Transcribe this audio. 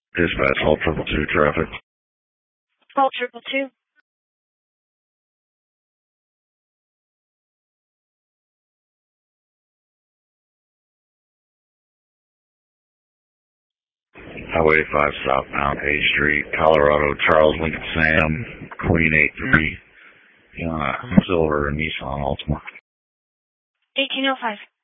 Dispatch, hold 222 traffic. Hold 222. Highway 5 southbound A Street, Colorado, Charles Lincoln Sam, Queen 83, Silver, Nissan Altima. 1805.